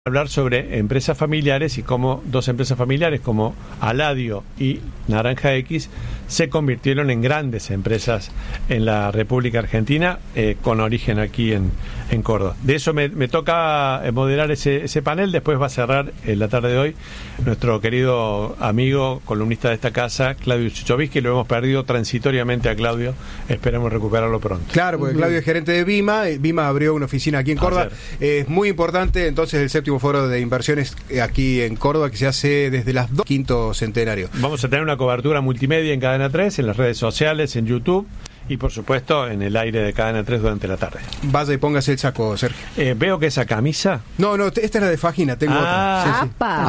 hablar sobre empresas familiares y cómo dos empresas familiares como Aladio y Naranja X se convirtieron en grandes empresas en la República Argentina, con origen aquí en Córdoba. De eso me toca moderar ese panel. Después va a cerrar en la tarde de hoy nuestro querido amigo, columnista de esta casa, Claudio Chuchovich. Lo hemos perdido transitoriamente a Claudio, esperemos recuperarlo pronto. Claro, porque Claudio es gerente de Vima. Vima abrió una oficina aquí en Córdoba. Es muy importante entonces el séptimo foro de inversiones aquí en Córdoba, que se hace desde las 2, quinto centenario. Vamos a tener una cobertura multimedia en Cadena 3, en las redes sociales, en YouTube y por supuesto en el aire de Cadena 3 durante la tarde. Vaya y póngase el saco, Sergio. Veo que esa camisa... No, esta es la de Fagina, tengo otra.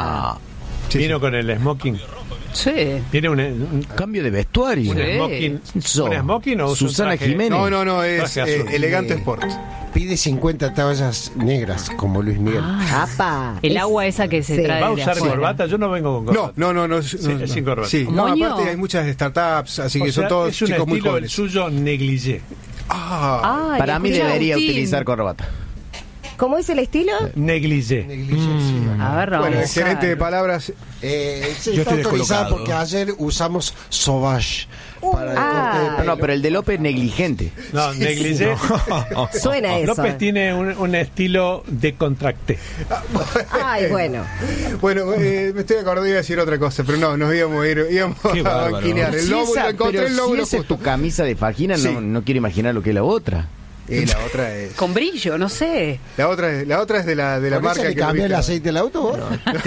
Sí. Vino con el smoking. Sí. Tiene un cambio de vestuario. ¿Un smoking o Susana Jiménez? No, es elegante sport. Pide 50 toallas negras, como Luis Miguel. El agua esa que se trae. ¿Va a usar corbata? Yo no vengo con corbata. No. Es sin corbata. Sí. No, aparte hay muchas startups, así que son todos chicos muy jóvenes. Es un estilo el suyo negligé. Para mí debería utilizar corbata. ¿Cómo es el estilo? Negligé. Sí. A ver, bueno, excelente de palabras. Yo estoy autorizado porque ayer usamos Sauvage para el corte de pelo. Pero el de López negligente. No, negligé. Suena eso. López tiene un estilo de contracté. Ay, bueno. Bueno, me estoy acordando de decir otra cosa, pero no, nos íbamos a banquinear. El lóbulo, encontré el lóbulo. Si esa es tu camisa de Fagina, no quiero imaginar lo que es la otra. La otra es... Con brillo, no sé. La otra es de la marca que cambia el aceite del auto, ¿vos?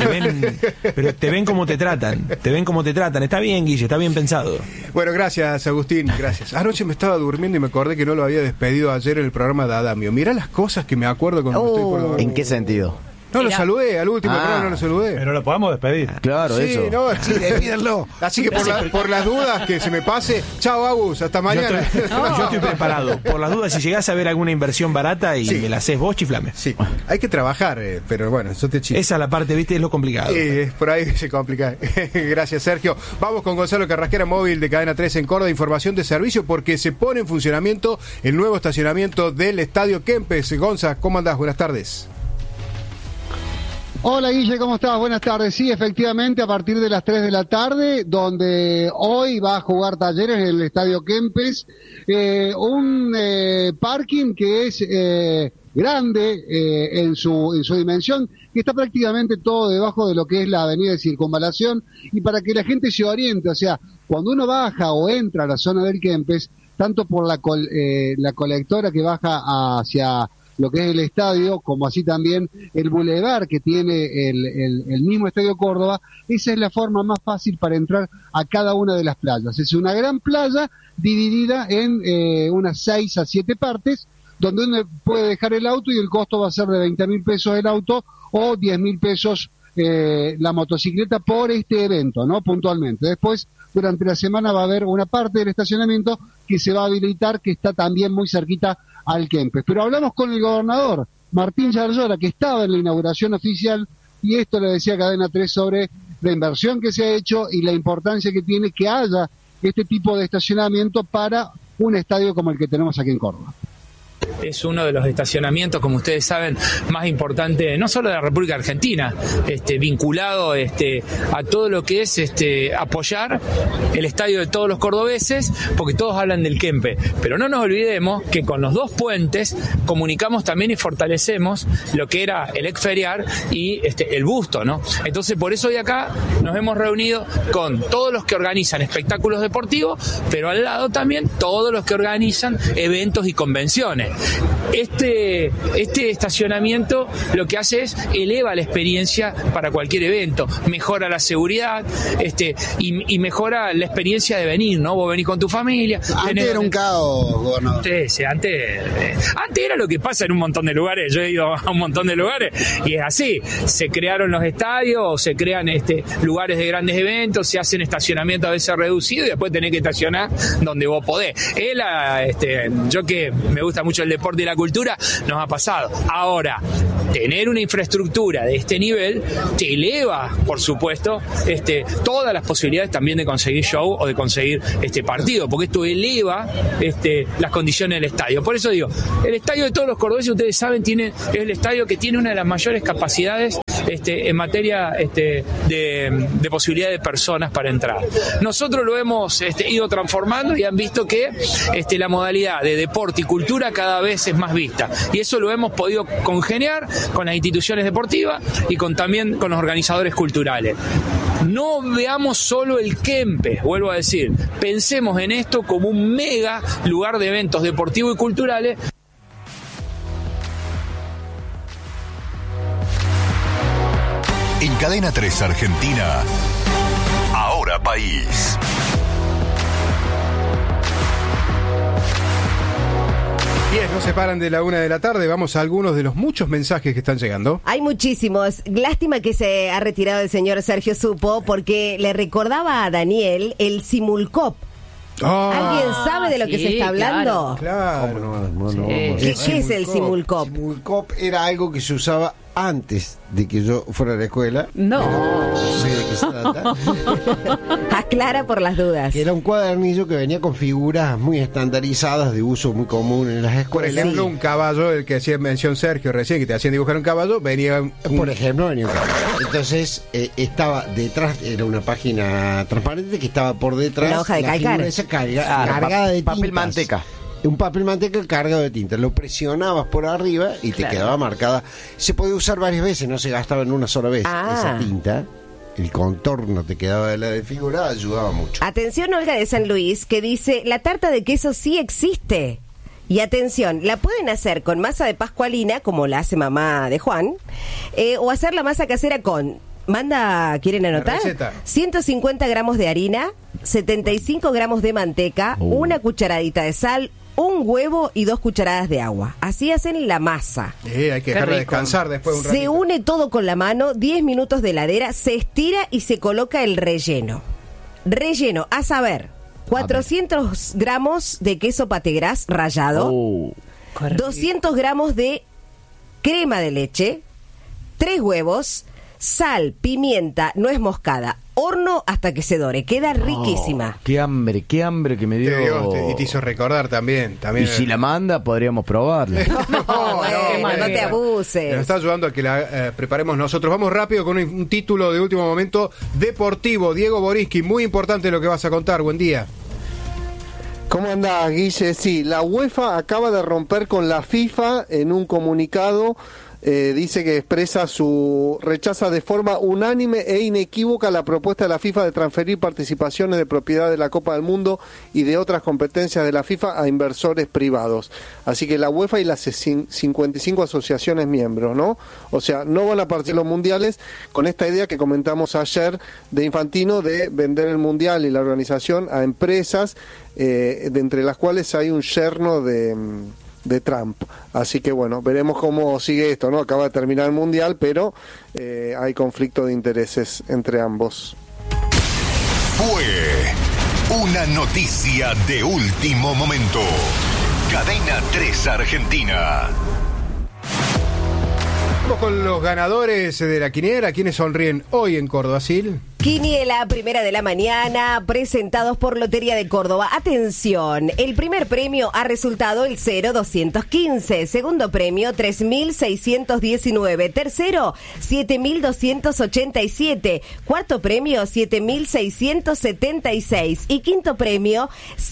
Pero te ven como te tratan. Está bien, Guille, está bien pensado. Bueno, gracias, Agustín, gracias. Anoche me estaba durmiendo y me acordé que no lo había despedido ayer en el programa de Adamio. Mirá las cosas que me acuerdo cuando estoy por dormir. ¿En qué sentido? No lo saludé, al último programa no lo saludé. Pero lo podemos despedir. Claro, sí, eso. Sí, despídanlo. Así que por las dudas que se me pase, chao, Agus, hasta mañana. Yo estoy preparado. Por las dudas, si llegás a ver alguna inversión barata y me la haces vos, chiflame. Sí, hay que trabajar, pero bueno, eso te chico. Esa es la parte, viste, es lo complicado. Por ahí se complica. Gracias, Sergio. Vamos con Gonzalo Carrasquera, móvil de Cadena 3 en Córdoba, información de servicio, porque se pone en funcionamiento el nuevo estacionamiento del Estadio Kempes. Gonza, ¿cómo andás? Buenas tardes. Hola Guille, ¿cómo estás? Buenas tardes. Sí, efectivamente, a partir de las 3 de la tarde, donde hoy va a jugar Talleres en el Estadio Kempes, un parking que es grande en su dimensión, que está prácticamente todo debajo de lo que es la avenida de Circunvalación, y para que la gente se oriente, o sea, cuando uno baja o entra a la zona del Kempes, tanto por la colectora que baja hacia lo que es el estadio, como así también el bulevar que tiene el mismo Estadio Córdoba, esa es la forma más fácil para entrar a cada una de las playas. Es una gran playa dividida en unas 6 a 7 partes, donde uno puede dejar el auto y el costo va a ser de 20.000 pesos el auto o 10.000 pesos la motocicleta por este evento, ¿no? Puntualmente. Después, durante la semana va a haber una parte del estacionamiento que se va a habilitar, que está también muy cerquita al Kempes. Pero hablamos con el gobernador Martín Yarlora, que estaba en la inauguración oficial, y esto le decía Cadena 3 sobre la inversión que se ha hecho y la importancia que tiene que haya este tipo de estacionamiento para un estadio como el que tenemos aquí en Córdoba. Es uno de los estacionamientos, como ustedes saben, más importantes, no solo de la República Argentina, vinculado a todo lo que es apoyar el estadio de todos los cordobeses, porque todos hablan del Kempes. Pero no nos olvidemos que con los dos puentes comunicamos también y fortalecemos lo que era el exferiar y el busto, ¿no? Entonces, por eso hoy acá nos hemos reunido con todos los que organizan espectáculos deportivos, pero al lado también todos los que organizan eventos y convenciones. Este estacionamiento lo que hace es eleva la experiencia para cualquier evento, mejora la seguridad y mejora la experiencia de venir, ¿no? Vos venís con tu familia. Antes era un caos, gobernador. Sí, antes era lo que pasa en un montón de lugares. Yo he ido a un montón de lugares y es así. Se crearon los estadios, se crean lugares de grandes eventos, se hacen estacionamientos a veces reducidos y después tenés que estacionar donde vos podés. Yo que me gusta mucho el deporte y la cultura, nos ha pasado. Ahora, tener una infraestructura de este nivel te eleva, por supuesto, todas las posibilidades también de conseguir show o de conseguir partido, porque esto eleva las condiciones del estadio. Por eso digo, el estadio de todos los cordobeses, ustedes saben, es el estadio que tiene una de las mayores capacidades en materia de posibilidad de personas para entrar. Nosotros lo hemos ido transformando y han visto que la modalidad de deporte y cultura cada vez es más vista, y eso lo hemos podido congeniar con las instituciones deportivas y también con los organizadores culturales. No veamos solo el Kempes, vuelvo a decir, pensemos en esto como un mega lugar de eventos deportivos y culturales. En Cadena 3 Argentina, Ahora País. No se paran de la 1 de la tarde. Vamos a algunos de los muchos mensajes que están llegando. Hay muchísimos. Lástima que se ha retirado el señor Sergio Supo, porque le recordaba a Daniel el Simulcop. ¿Alguien sabe de lo que se está hablando? Claro. ¿Qué es el Simulcop? Simulcop era algo que se usaba antes de que yo fuera a la escuela. No sé de qué se trata. Aclara por las dudas. Que era un cuadernillo que venía con figuras muy estandarizadas de uso muy común en las escuelas. Por ejemplo, un caballo, el que hacía mención Sergio recién, que te hacían dibujar un caballo, venía Por ejemplo, venía un caballo. Entonces, estaba detrás, era una página transparente que estaba por detrás. Una hoja de calcar. Esa cargada de papel tintas. manteca. Un papel manteca cargado de tinta. Lo presionabas por arriba y te quedaba marcada. Se podía usar varias veces, no se gastaba en una sola vez esa tinta. El contorno te quedaba de la de figura, ayudaba mucho. Atención, Olga de San Luis, que dice: la tarta de queso sí existe. Y atención, la pueden hacer con masa de pascualina, como la hace mamá de Juan, o hacer la masa casera con... ¿quieren anotar? 150 gramos de harina, 75 gramos de manteca, una cucharadita de sal, un huevo y 2 cucharadas de agua. Así hacen la masa. Hay que dejarla descansar después un ratito. Se une todo con la mano, 10 minutos de heladera, se estira y se coloca el relleno. Relleno, a saber, 400 gramos de queso pategras rallado, 200 gramos de crema de leche, 3 huevos, sal, pimienta, nuez moscada, horno hasta que se dore. Queda riquísima. Qué hambre que me dio. Y te hizo recordar también. Y si la manda, podríamos probarla. No te abuses. Nos está ayudando a que la preparemos nosotros. Vamos rápido con un título de último momento deportivo. Diego Boriski, muy importante lo que vas a contar. Buen día. ¿Cómo andás, Guille? Sí, la UEFA acaba de romper con la FIFA en un comunicado. Dice que rechaza de forma unánime e inequívoca la propuesta de la FIFA de transferir participaciones de propiedad de la Copa del Mundo y de otras competencias de la FIFA a inversores privados. Así que la UEFA y las 55 asociaciones miembros, ¿no? O sea, no van a participar los mundiales con esta idea que comentamos ayer de Infantino de vender el mundial y la organización a empresas, de entre las cuales hay un yerno de Trump. Así que bueno, veremos cómo sigue esto, ¿no? Acaba de terminar el mundial, pero hay conflicto de intereses entre ambos. Fue una noticia de último momento. Cadena 3 Argentina. Vamos con los ganadores de la quiniela. ¿Quiénes sonríen hoy en Córdoba, Sil? Quiniela, 1 de la mañana, presentados por Lotería de Córdoba. Atención, el primer premio ha resultado el 0215, segundo premio 3619, tercero 7287, cuarto premio 7676 y quinto premio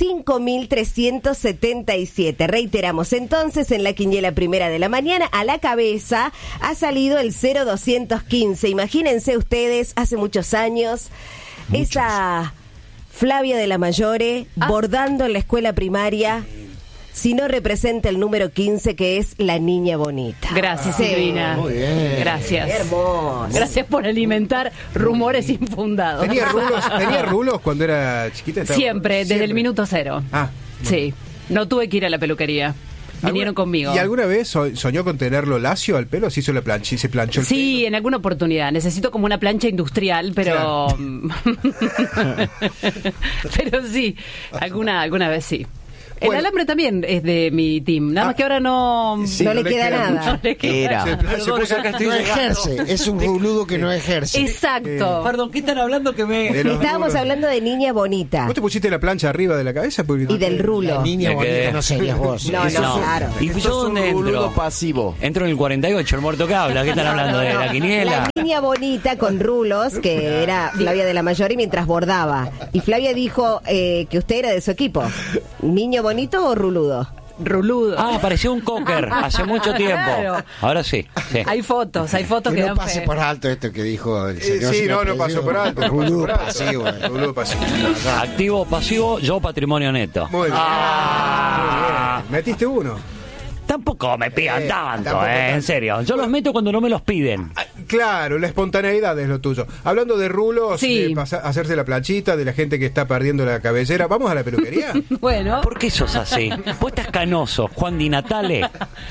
5377. Reiteramos entonces, en la quiniela 1 de la mañana, a la cabeza ha salido el 0215. Imagínense ustedes, hace muchos años, esa Flavia de la Mayore bordando en la escuela primaria, si no representa el número 15, que es la niña bonita. Gracias, Silvina. Muy bien. Gracias. Hermoso. Gracias por alimentar rumores infundados. ¿Tenía rulos cuando era chiquita? Siempre, desde el minuto 0. Sí, no tuve que ir a la peluquería. Vinieron conmigo. ¿Y alguna vez soñó con tenerlo lacio al pelo? ¿Se hizo la plancha y se planchó el pelo? Sí, en alguna oportunidad. Necesito como una plancha industrial, pero... Claro. Pero sí, alguna vez sí. El alambre también es de mi team, nada más que ahora no le queda nada. No ejerce, es un ruludo que no ejerce. Exacto. Perdón, ¿qué están hablando que me...? Estábamos hablando de niña bonita. ¿Vos te pusiste la plancha arriba de la cabeza? Y del rulo. Niña bonita no serías vos. No, claro. ¿Y yo dónde entro? Pasivo. Entro en el 48, el muerto que habla. ¿Qué están hablando de la quiniela? La niña bonita con rulos, que era Flavia de la Mayor, y mientras bordaba. Y Flavia dijo que usted era de su equipo. ¿Niño bonito o ruludo? Ruludo. Ah, pareció un cocker hace mucho tiempo. Claro. Ahora sí. Hay fotos que no dan pase fe. por alto esto que dijo el señor. No pasó por alto. Ruludo pasivo. Activo o pasivo, yo patrimonio neto. Muy bien. Metiste uno. Tampoco me pidan tanto, en serio. Yo los meto cuando no me los piden. Claro, la espontaneidad es lo tuyo. Hablando de rulos, Sí. de hacerse la planchita, de la gente que está perdiendo la cabellera, ¿vamos a la peluquería? Bueno. ¿Por qué sos así? Vos estás canoso, Juan Di Natale.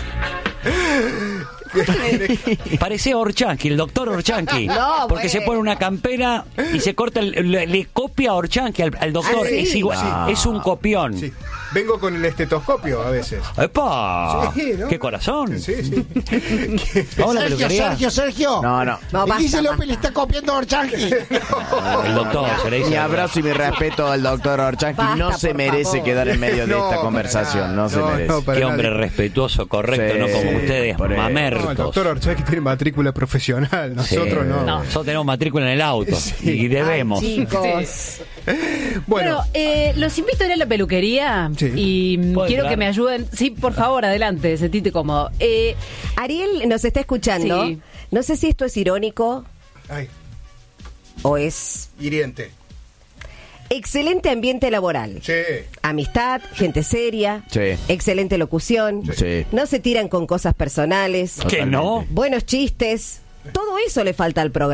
Parece Orchanqui, el doctor Orchanqui. No, porque se pone una campera y se corta, le copia a Orchanqui al doctor. sí. Es igual, es un copión. Sí. Vengo con el estetoscopio a veces. ¡Epa! Sí, ¿no? ¡Qué corazón! Sí. Vamos a la peluquería. Sergio. No. Guise López le está copiando a Orchanqui. El doctor, se le dice. Mi abrazo y mi respeto al doctor Orchanqui. No Basta, se por merece favor. quedar en medio de esta conversación. No se merece. para Qué nada. hombre respetuoso, correcto, Sí, no como ustedes, por eso. mamertos. No, el doctor Orchanqui tiene matrícula profesional, nosotros no. Nosotros tenemos matrícula en el auto y debemos. Chicos. Bueno, Los invito a ir a la peluquería y quiero que me ayuden. Sí, por favor, adelante, sentite cómodo. Ariel nos está escuchando. Sí. No sé si esto es irónico ay, o es hiriente. excelente ambiente laboral. Sí. Amistad, gente seria, Sí. excelente locución, Sí. no se tiran con cosas personales, ¿Qué no? buenos chistes. Todo eso le falta al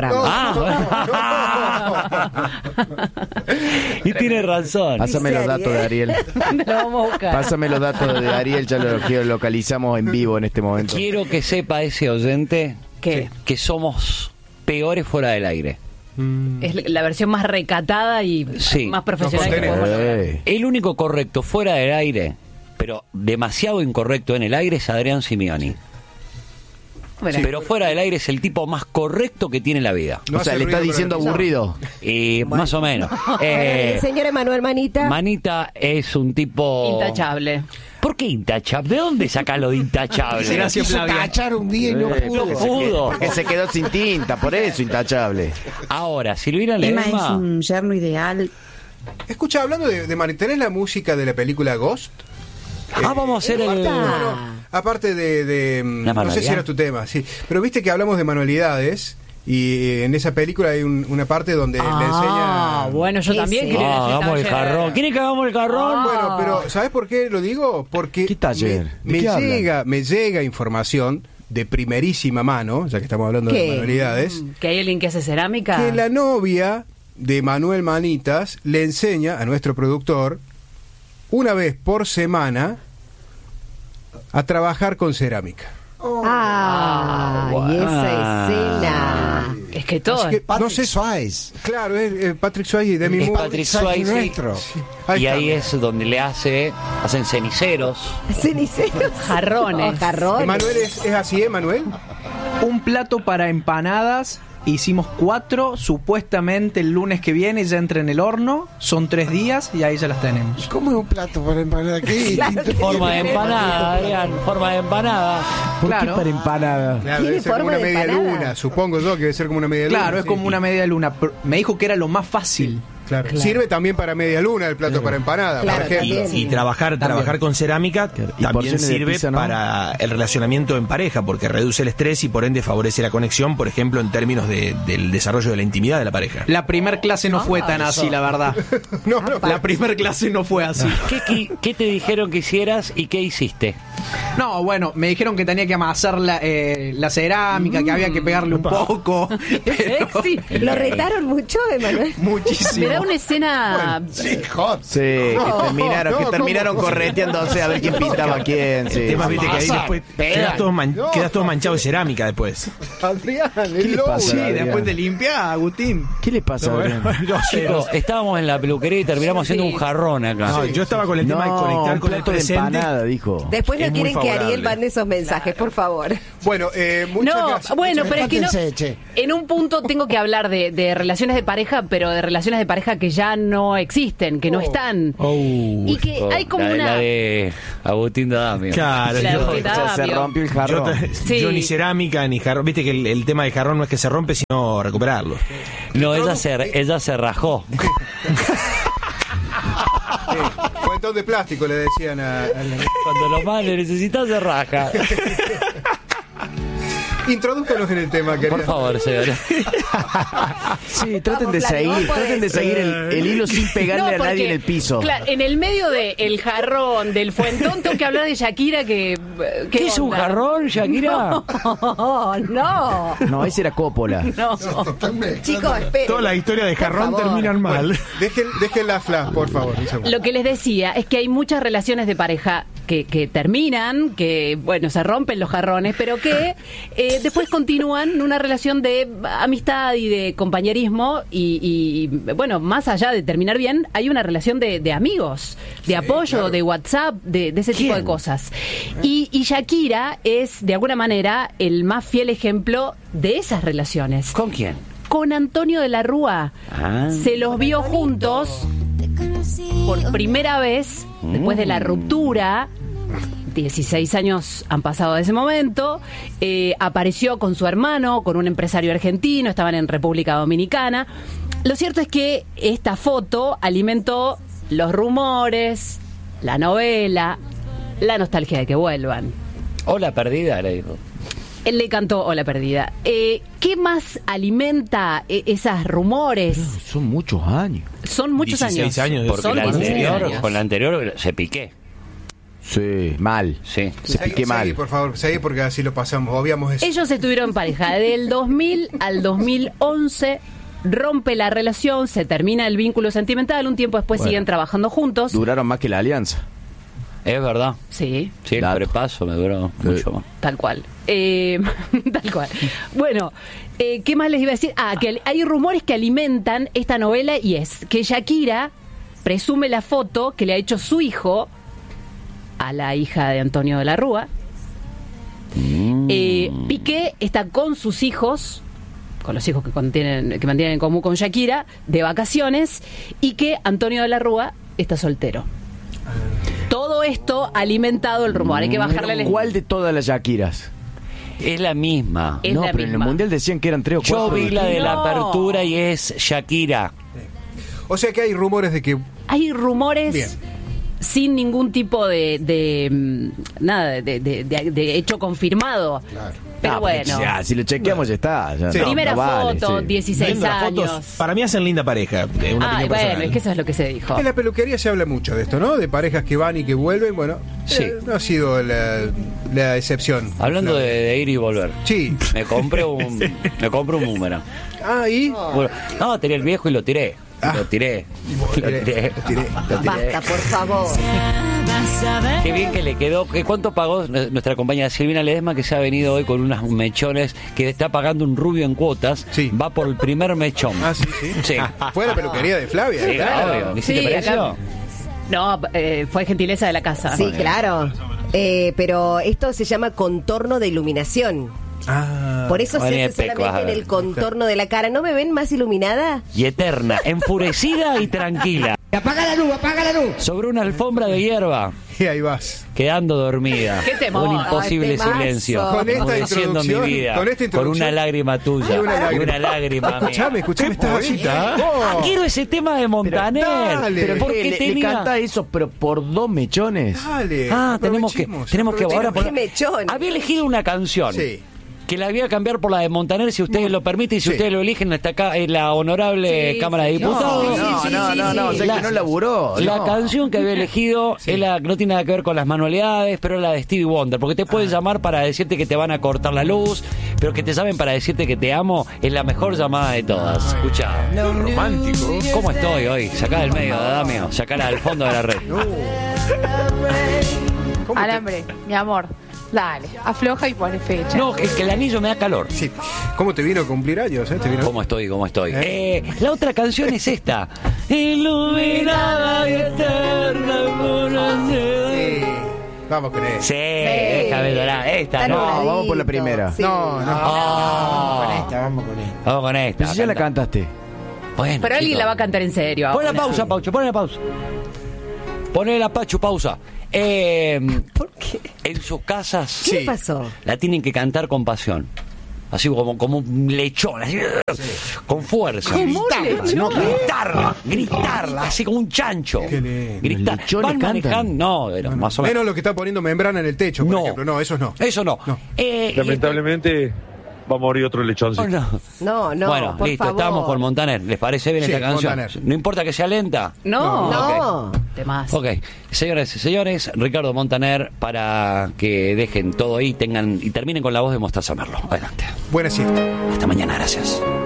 programa. Y tiene razón. Pásame los datos de Ariel. Lo vamos a buscar. Pásame los datos de Ariel, ya lo localizamos en vivo en este momento. Quiero que sepa ese oyente ¿Qué? que somos peores fuera del aire. Es la versión más recatada y Sí. más profesional que podemos lograr. El único correcto fuera del aire, pero demasiado incorrecto en el aire, es Adrián Simioni. Bueno. Pero fuera del aire es el tipo más correcto que tiene la vida. No O sea, hace le está ruido, diciendo pero- aburrido. Y más o menos. El señor Emanuel Manita. Manita es un tipo... Intachable. ¿Por qué intachable? ¿De dónde saca lo de intachable? Gracias, Quiso Flavia. tachar un día y no pudo. No pudo. Porque se quedó sin tinta, por eso intachable. Ahora, Silvina Emma es Ledesma... un yerno ideal. Escucha, hablando de ¿tenés la música de la película Ghost? vamos a hacer el... Aparte de no sé manualidad. si era tu tema, sí. Pero viste que hablamos de manualidades y en esa película hay una parte donde le enseña... Bueno, yo también quiero decir hagamos el taller. jarrón. ¿Quieren que hagamos el jarrón? Bueno, pero ¿sabes por qué lo digo? Porque ¿Qué taller? ¿De me qué hablan? llega información de primerísima mano, ya que estamos hablando de ¿Qué? manualidades, ¿Que hay alguien que hace cerámica? que la novia de Manuel Manitas le enseña a nuestro productor una vez por semana a trabajar con cerámica. Y esa escena. Es que todo. Así que, No sé, Suárez. claro, es Patrick Swayze y Demi Es Moore. Patrick Swayze. nuestro. Ahí Y está. ahí es donde le hacen ceniceros. Ceniceros. Jarrones. Oh, jarrones. Emanuel es así, Emanuel. Un plato para empanadas. Hicimos 4, supuestamente el lunes que viene ya entra en el horno. Son 3 días y ahí ya las tenemos. ¿Cómo es un plato para empanada? ¿Qué? Forma de empanada, Adrián. Forma de empanada. ¿Por Claro. qué para empanada? Claro, Tiene debe ser como forma una de media empanada. luna, supongo yo que debe ser como una media luna. Claro, es sí. como una media luna. Pero me dijo que era lo más fácil. Claro. Sirve también para media luna el plato para empanada, Claro, por ejemplo. también. Sí. Y trabajar con cerámica Y también porciones de sirve pizza, ¿no? para el relacionamiento en pareja, porque reduce el estrés y por ende favorece la conexión, por ejemplo, en términos del desarrollo de la intimidad de la pareja. La primer clase no fue tan así, la verdad. No, no. La primer clase no fue así. ¿Qué te dijeron que hicieras y qué hiciste? No, bueno, me dijeron que tenía que amasar la cerámica, que había que pegarle un poco. Pero Sexy. Lo retaron mucho, Emanuel. muchísimo. Me da Está una escena... Sí, hot. Sí, que terminaron correteándose a ver quién pintaba a quién. Sí. El tema, viste, que ahí después quedas todo manchado de cerámica después. Adrián, ¿Qué le pasa? Sí, Adrián? después te limpia, Agustín. ¿Qué le pasa, Adrián? Chicos, estábamos en la peluquería y terminamos haciendo un jarrón acá. No, yo estaba con el tema de conectar un con el plato de presente. empanada, dijo. Después no Es muy quieren que Ariel favorable. mande esos mensajes, por favor. Bueno, muchas No, gracias. bueno, pero es que no, Córtense, che. en un punto tengo que hablar de relaciones de pareja, pero de relaciones de pareja que ya no existen, que no están. Y que hay como la una... de Agustín D'Adamio. Claro, La yo- de Octavio. Se rompió el jarrón. yo ni cerámica ni jarrón. Viste que el tema del jarrón no es que se rompe, sino recuperarlo. No, ella se rajó. Fuentón de plástico le decían a Cuando lo más le necesitas se raja. Introdúcanos en el tema, querida. Por favor, señora. Sí, traten Vamos, de Flavio, seguir, vos traten de podés. seguir el hilo sin pegarle No, a nadie porque, en el piso. claro, en el medio del jarrón, del fuentón, tengo que hablar de Shakira que... ¿Qué es un onda? jarrón, Shakira? No. No, ese era Coppola. No. Chicos, esperen. Toda la historia de jarrón favor. terminan mal. Dejen la flash, por favor. un segundo. Lo que les decía es que hay muchas relaciones de pareja que terminan, que, bueno, se rompen los jarrones, pero que después continúan una relación de amistad y de compañerismo y, bueno, más allá de terminar bien, hay una relación de amigos, de apoyo, claro. de WhatsApp, de ese tipo de cosas. Y Shakira es, de alguna manera, el más fiel ejemplo de esas relaciones. ¿Con quién? Con Antonio de la Rúa. Ah. Se los vio juntos por primera vez después de la ruptura. 16 años han pasado de ese momento. Apareció con su hermano, con un empresario argentino, estaban en República Dominicana. Lo cierto es que esta foto alimentó los rumores, la novela, la nostalgia de que vuelvan. Hola, perdida, le dijo. Él le cantó Hola Perdida. ¿Qué más alimenta esos rumores? Son muchos años. Son muchos 16 años. Porque Son la 16 anterior, años. con la anterior se piqué. Sí, mal. Sí. Se piqué mal. Seguí, por favor, seguí porque así lo pasamos. Obviamos eso. Ellos estuvieron en pareja del 2000 al 2011. Rompe la relación, se termina el vínculo sentimental. Un tiempo después siguen trabajando juntos. Duraron más que la alianza. Es verdad. Sí, Sí, el Dato. prepaso me duró mucho más. tal cual. Tal cual. Bueno, ¿qué más les iba a decir? Que hay rumores que alimentan esta novela y es que Shakira presume la foto que le ha hecho su hijo a la hija de Antonio de la Rúa. Piqué está con sus hijos, con los hijos que mantienen en común con Shakira, de vacaciones, y que Antonio de la Rúa está soltero. Todo esto ha alimentado el rumor. Hay que bajarle el... ¿Cuál de todas las Shakiras? Es la misma. Es no, la pero en el misma. Mundial decían que eran 3 o 4. Yo vi la de la No. apertura y es Shakira. O sea que hay rumores de que Hay rumores Bien. sin ningún tipo de hecho confirmado. Pero bueno. Si lo chequeamos ya está. Ya Sí. no, Primera no vale, foto, sí. 16 Viendo las años. fotos, para mí hacen linda pareja. Una opinión Bueno, personal. es que eso es lo que se dijo. en la peluquería se habla mucho de esto, ¿no? De parejas que van y que vuelven. Bueno, Sí. no ha sido la excepción. Hablando de ir y volver. Sí. Me compré un boomerang. Ah, y... Bueno, no, tenía el viejo y lo tiré. Lo tiré. Basta, por favor. Qué bien que le quedó. ¿Cuánto pagó nuestra compañera Silvina Ledesma, que se ha venido hoy con unos mechones, que está pagando un rubio en cuotas? Sí. Va por el primer mechón. Ah, sí, sí. Sí. Fue la peluquería de Flavia. Sí, claro. obvio. ¿Ni si Sí, te pareció? acá- No, fue gentileza de la casa. Sí, claro. Pero esto se llama contorno de iluminación. Ah. Por eso Bueno, se hace Peco, vas a solamente en ver. el contorno de la cara. ¿No me ven más iluminada? Y eterna, enfurecida y tranquila. Apaga la luz, apaga la luz. Sobre una alfombra de hierba, Y ahí vas. quedando dormida. Qué temor. Un imposible Ay, temazo. silencio. Con esta Enmudeciendo mi introducción, vida. con esta introducción. una lágrima tuya. Y una lágrima. Y una lágrima mía. Escuchame, estás así. Quiero ese tema de Montaner. dale. Pero porque ¿qué? Le canta eso, pero por 2 mechones. Dale. tenemos que aprovechemos. ahora ¿Qué mechones? Había elegido una canción. Sí. Que la voy a cambiar por la de Montaner, si ustedes lo permiten y si ustedes lo eligen, está acá en la honorable Cámara de Diputados. No, sé que no laburó. La canción que había elegido es la que no tiene nada que ver con las manualidades, pero es la de Stevie Wonder, porque te pueden llamar para decirte que te van a cortar la luz, pero que te llamen para decirte que te amo, es la mejor llamada de todas. Escucha. Romántico. ¿Cómo estoy hoy? Sacá del medio, Damio, sacala al fondo de la red. Alambre, mi amor. Dale, afloja y pone fecha. No, es que el anillo me da calor. Sí. ¿Cómo te vino a cumplir años? ¿Te vino? ¿Cómo estoy? La otra canción es esta. Iluminada y eterna por sí. Vamos con esta. Sí, déjame llorar. Esta, no. Vamos por la primera. Sí. No. Vamos con esta. Vamos con esta. Si ya la cantaste. Bueno, pero alguien la va a cantar en serio. Pon la pausa, Paucho, pon la pausa. Ponle la Pachu, pausa. ¿Por qué? En sus casas. ¿Qué pasó? La tienen que cantar con pasión. Así como un lechón, así, con fuerza. Gritarla, así como un chancho. Gritar. Van manejando, no, más o menos. Menos lo que está poniendo membrana en el techo, por ejemplo. No, eso no. Eso no. Lamentablemente va a morir otro lechoncito. No, bueno, por listo, favor. estamos con Montaner. ¿Les parece bien esta canción? Montaner. No importa que sea lenta. No. Demás. Ok, señores y señores, Ricardo Montaner, para que dejen todo ahí y terminen con la voz de Mostaza Merlo. Adelante. Buena siesta. Hasta mañana, gracias.